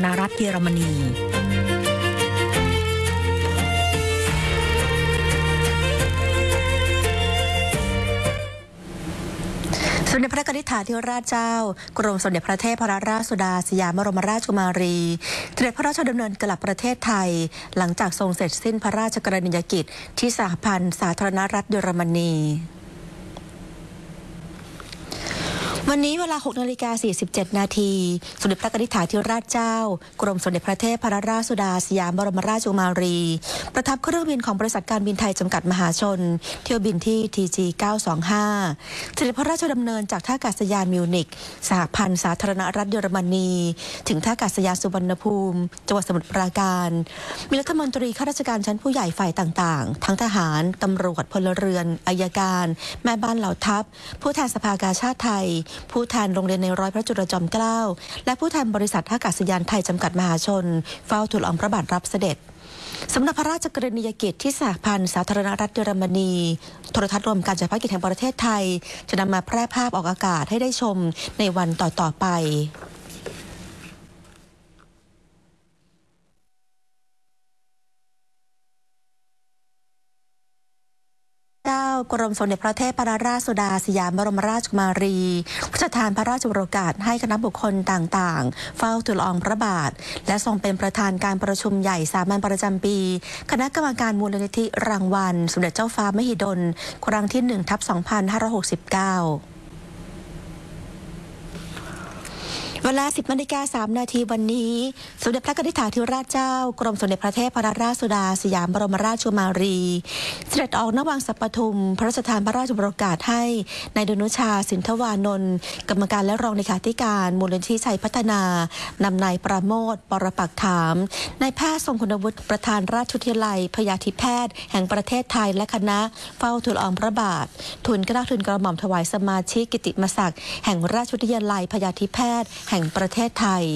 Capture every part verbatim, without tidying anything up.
ณรัฐเยอรมนีสมเด็จพระนิธิธิราชเจ้ากรมสมเด็จพระเทพรัตนราชสุดาสยามบรมราชกุมารีเสด็จพระราชดำเนินกลับประเทศไทยหลังจากทรงเสร็จสิ้นพระราชกรณียกิจที่สหพันธ์สาธารณรัฐเยอรมนีวันนี้เวลา หกนาฬิกาสี่สิบเจ็ด นาทีสมเด็จพระนิธิธิราชเจ้ากรมสมเด็จพระเทพรัตนราชสุดาสยามบรมราชกุมารีประทับเครื่องบินของบริษัทการบินไทยจำกัดมหาชนเที่ยวบินที่ ที จี เก้าสองห้า เสด็จพระราชดำเนินจากท่าอากาศยานมิวนิกสหพันธ์สาธารณรัฐเยอรมนีถึงท่าอากาศยานสุวรรณภูมิจังหวัดสมุทรปราการมีรัฐมนตรีข้าราชการชั้นผู้ใหญ่ฝ่ายต่างๆทั้งทหารตำรวจพลเรือนอัยการแม่บ้านเหล่าทัพผู้แทนสภากาชาติไทยผู้แทนโรงเรียนในร้อยพระจุลจอมเกล้าและผู้แทนบริษัทท่าอากาศยานไทยจำกัดมหาชนเฝ้าทูลละอองพระบาทรับเสด็จสำนักพระราชกรณียกิจที่สหพันธ์สาธารณรัฐเยอรมนีโทรทัศน์รวมการจัดภารกิจแห่งประเทศไทยจะนำมาแพร่ภาพออกอากาศให้ได้ชมในวันต่อๆไปเจ้ากรมสมเด็จพระเทพรัตนราชสุดาสยามบรมราชกุมารีพระราชทานพระราชโอกาสให้คณะบุคคลต่างๆเฝ้าทูลละอองพระบาทและทรงเป็นประธานการประชุมใหญ่สามัญประจำปีคณะกรรมการมูลนิธิรางวัลสมเด็จเจ้าฟ้ามหิดลครั้งที่หนึ่งทับสองพันห้าร้อยหกสิบเก้าเวลา สิบนาฬิกาสามนาทีวันนี้สมเด็จพระนิธิธิราชเจ้ากรมสมเด็จพระเทพรัตนราชสุดาสยามบรมราชกุมารีเสด็จออกณวังสัปทุมพระราชทานพระราชโอกาสให้นายดนุชาสินทวานนท์กรรมการและรองเลขาธิการมูลนิธิชัยพัฒนานำนายประโมทปรปักษ์ถามนายแพทย์ทรงคุณวุฒิประธานราชวิทยาลัยพยาธิแพทย์แห่งประเทศไทยและคณะเฝ้าทูลละอองพระบาททูลเกล้าทูลกระหม่อมถวายสมาชิกกิตติมศักดิ์แห่งราชวิทยาลัยพยาธิแพทย์แห่งประเทศไทย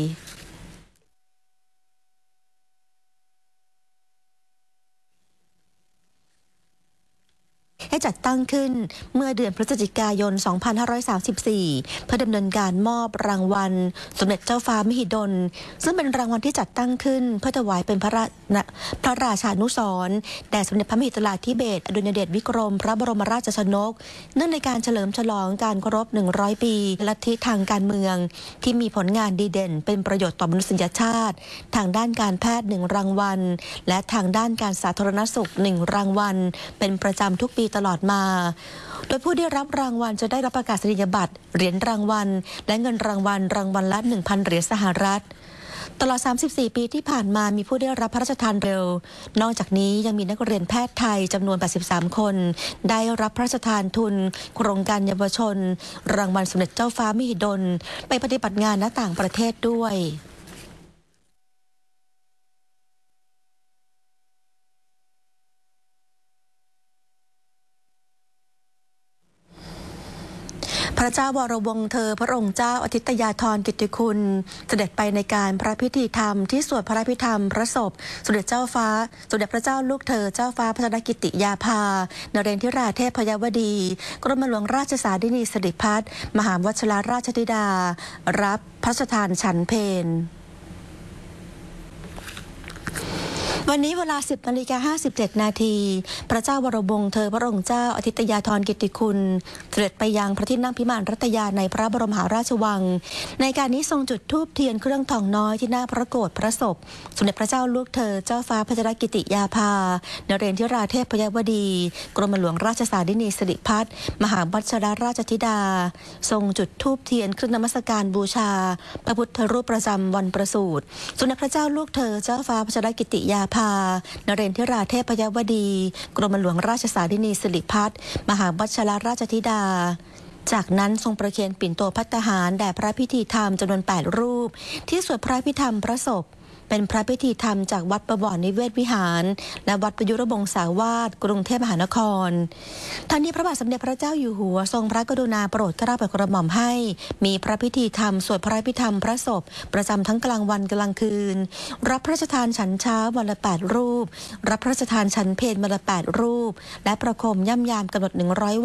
ให้จัดตั้งขึ้นเมื่อเดือนพฤศจิกายน สองพันห้าร้อยสามสิบสี่ เพื่อดำเนินการมอบรางวัลสมเด็จเจ้าฟ้ามหิดลซึ่งเป็นรางวัลที่จัดตั้งขึ้นเพื่อถวายเป็นพระราพระราชานุสรณ์แด่สมเด็จพระมหิดลาธิเบศรอดุลยเดชวิกรมพระบรมราชชนกเนื่องในการเฉลิมฉลองการครบหนึ่งร้อยปีลัทธิทางการเมืองที่มีผลงานดีเด่นเป็นประโยชน์ต่อมนุษยชาติทางด้านการแพทย์หนึ่งรางวัลและทางด้านการสาธารณสุขหนึ่งรางวัลเป็นประจำทุกปีตลอดมาโดยผู้ได้รับรางวัลจะได้รับประกาศนียบัตรเหรียญรางวัลและเงินรางวัลรางวัลละ หนึ่งพัน เหรียญสหรัฐตลอดสามสิบสี่ปีที่ผ่านมามีผู้ได้รับพระราชทานเร็วนอกจากนี้ยังมีนักเรียนแพทย์ไทยจำนวนแปดสิบสามคนได้รับพระราชทานทุนโครงการเยาวชนรางวัลสมเด็จเจ้าฟ้ามหิดลไปปฏิบัติงานณต่างประเทศด้วยพระเจ้าวรวงศ์เธอพระองค์เจ้าอาทิตยาธรกิตติคุณเสด็จไปในการพระพิธีธรรมที่สวดพระพิธรรมพระศพสมเด็จเจ้าฟ้าสมเด็จพระเจ้าลูกเธอเจ้าฟ้าพัชรกิติยาภานเรนทิราเทพยวดีกรมหลวงราชสารินีสิริพัฒน์มหาวชิรราชธิดารับพระราชทานฉันเพลวันนี้เวลา สิบนาฬิกาห้าสิบเจ็ด นาทีพระเจ้าวรวงศ์เธอพระองค์เจ้าอาทิตยาธรกิตติคุณเสด็จไปยังพระที่นั่งพิมานรัตยาในพระบรมมหาราชวังในการนี้ทรงจุดธูปเทียนเครื่องทองน้อยที่หน้าพระโกฐพระศพสมเด็จพระเจ้าลูกเธอเจ้าฟ้าพัชรกิติยาภานเรนทิราเทพยวดีกรมหลวงราชสารินีสิริพัฒน์มหาวชิรราชธิดาทรงจุดธูปเทียนเครื่องนมัสการบูชาพระพุทธรูปประจำวันประสูติสมเด็จพระเจ้าลูกเธอเจ้าฟ้าพัชรกิติยาภานเรนทิราเทพยวดีกรมหลวงราชสารินีสิริพัฒน์มหาวชิรราชธิดาจากนั้นทรงประเคนปิ่นโตภัตตาหารแด่พระพิธีธรรมจำนวนแปดรูปที่สวดพระพิธรรมพระศพเป็นพระพิธีธรรมจากวัดประวรนิเวศวิหารและวัดประยุรบงสาวาสกรุงเทพมหานครทั้งนี้พระบาทสมเด็จพระเจ้าอยู่หัวทรงพระกรุณาโปรดเกล้าโปรดกระหม่อมให้มีพระพิธีธรรมสวดพระพิธรรมพระศพประจำทั้งกลางวันกลางคืนรับพระราชทานฉันเช้าวันละแปดรูปรับพระราชทานฉันเพลวันละแปดรูปและประโคมย่ำยามกำหนดหนึ่งร้อย